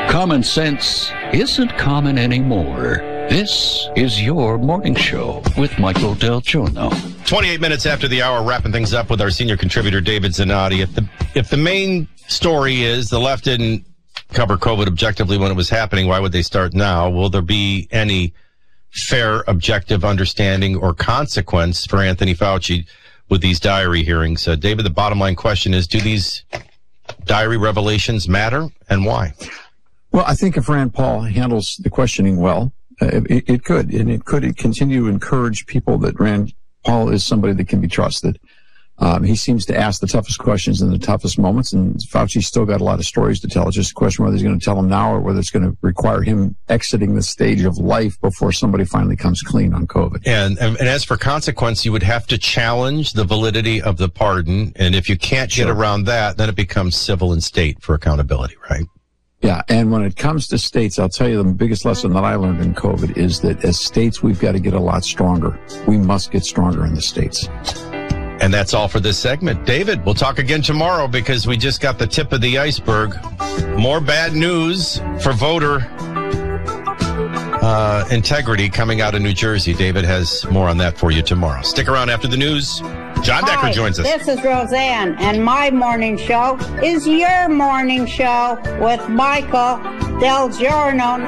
Common sense isn't common anymore. This is your morning show with Michael Del Giorno. 28 minutes after the hour, wrapping things up with our senior contributor, David Zanotti. If the main story is the left didn't cover COVID objectively when it was happening, why would they start now? Will there be any fair, objective understanding or consequence for Anthony Fauci with these diary hearings? David, the bottom line question is, do these diary revelations matter, and why? Well, I think if Rand Paul handles the questioning well, it could continue to encourage people that Rand Paul is somebody that can be trusted. He seems to ask the toughest questions in the toughest moments, and Fauci's still got a lot of stories to tell. It's just a question whether he's going to tell them now or whether it's going to require him exiting the stage of life before somebody finally comes clean on COVID. And as for consequence, you would have to challenge the validity of the pardon, and if you can't get around that, then it becomes civil and state for accountability, right? Yeah, and when it comes to states, I'll tell you the biggest lesson that I learned in COVID is that as states, we've got to get a lot stronger. We must get stronger in the states. And that's all for this segment. David, we'll talk again tomorrow because we just got the tip of the iceberg. More bad news for voter integrity coming out of New Jersey. David has more on that for you tomorrow. Stick around after the news. John Decker joins us. This is Roseanne, and my morning show is your morning show with Michael Del Giorno.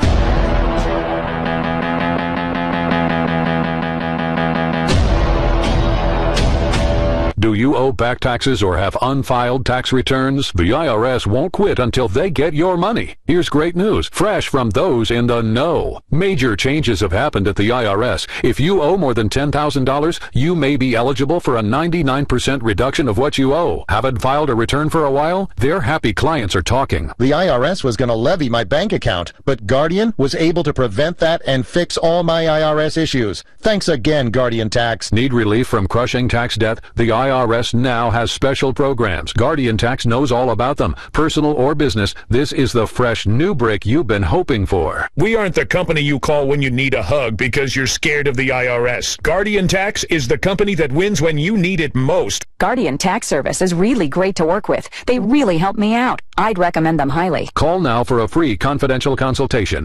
Do you owe back taxes or have unfiled tax returns? The IRS won't quit until they get your money. Here's great news, fresh from those in the know. Major changes have happened at the IRS. If you owe more than $10,000, you may be eligible for a 99% reduction of what you owe. Haven't filed a return for a while? Their happy clients are talking. The IRS was going to levy my bank account, but Guardian was able to prevent that and fix all my IRS issues. Thanks again, Guardian Tax. Need relief from crushing tax debt? The IRS now has special programs. Guardian Tax knows all about them. Personal or business, this is the fresh new break you've been hoping for. We aren't the company you call when you need a hug because you're scared of the IRS. Guardian Tax is the company that wins when you need it most. Guardian Tax Service is really great to work with. They really help me out. I'd recommend them highly. Call now for a free confidential consultation.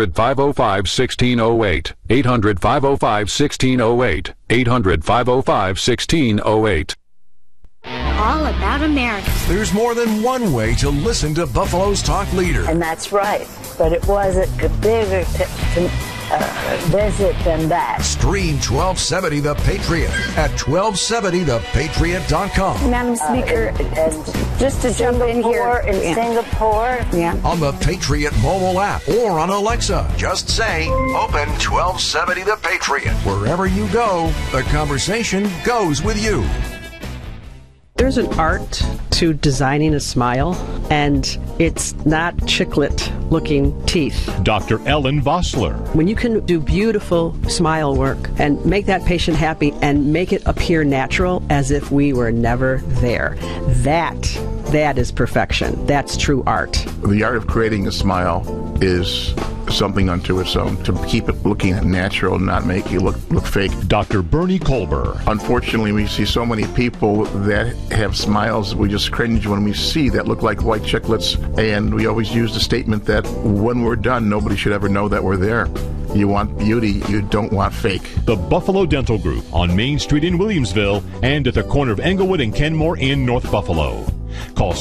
800-505-1608. 800-505-1608. 800-505-1608. All about America. There's more than one way to listen to Buffalo's talk leader. And that's right. But it wasn't bigger to visit than that. Stream 1270 The Patriot at 1270thepatriot.com. Madam Speaker, just to jump in here. Singapore. Yeah. On the Patriot mobile app or on Alexa. Just say, open 1270 The Patriot. Wherever you go, the conversation goes with you. There's an art to designing a smile, and it's not chiclet-looking teeth. Dr. Ellen Vossler. When you can do beautiful smile work and make that patient happy and make it appear natural as if we were never there, that is perfection. That's true art. The art of creating a smile is something unto its own, to keep it looking natural, not make you look fake. Dr. Bernie Kolber. Unfortunately, we see so many people that have smiles we just cringe when we see that look like white chiclets, and we always use the statement that when we're done, nobody should ever know that we're there. You want beauty, you don't want fake. The Buffalo Dental Group on Main Street in Williamsville and at the corner of Englewood and Kenmore in North Buffalo. Call